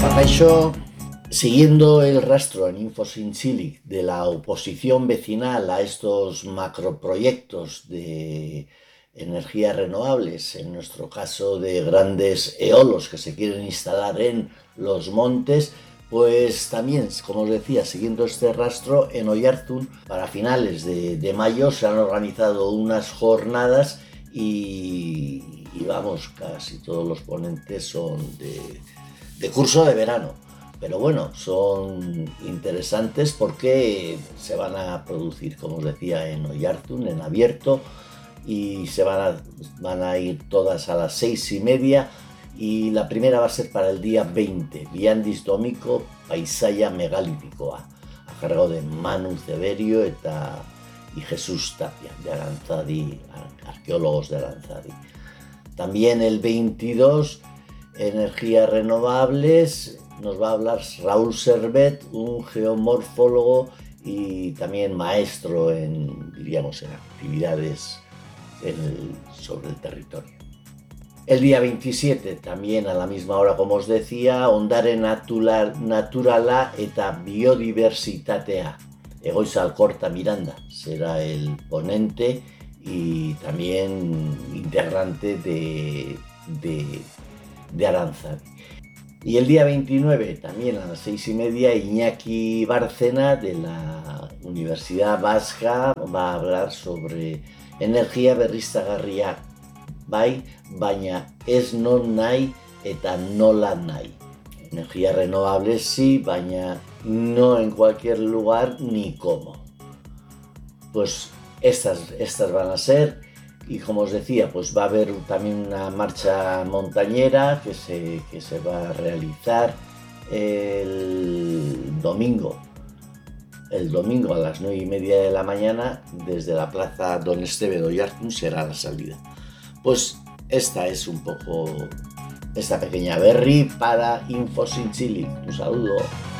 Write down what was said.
Para ello, siguiendo el rastro en Infosinchili de la oposición vecinal a estos macroproyectos de energías renovables, en nuestro caso de grandes eolos que se quieren instalar en los montes, pues también, como os decía, siguiendo este rastro, en Oyarzun, para finales de mayo, se han organizado unas jornadas y vamos, casi todos los ponentes son de curso de verano. Pero bueno, son interesantes porque se van a producir, como os decía, en Oyarzun, en abierto, y van a ir todas a las 6:30, y la primera va a ser para el día 20, Viandis Domiko Paisaia Megalithikoa, a cargo de Manu Zeberio y Jesús Tapia, de Aranzadi, arqueólogos de Aranzadi. También el 22, energías renovables, nos va a hablar Raúl Servet, un geomorfólogo y también maestro en actividades sobre el territorio. El día 27, también a la misma hora, como os decía, Ondare Naturala eta Biodiversitatea. Egoitza Alcorta Miranda será el ponente y también integrante de Aranzadi. Y el día 29, también a las 6:30, Iñaki Bárcena, de la Universidad Vasca, va a hablar sobre energia berriztagarriak, baina ez non nahi eta nola nahi. Energías renovables sí, baina no en cualquier lugar ni cómo. Pues estas van a ser. Y como os decía, pues va a haber también una marcha montañera que se va a realizar el domingo a las 9:30 de la mañana, desde la plaza Don Esteve de Oyarzun será la salida. Pues esta es un poco esta pequeña berri para Infosinchili. Un saludo.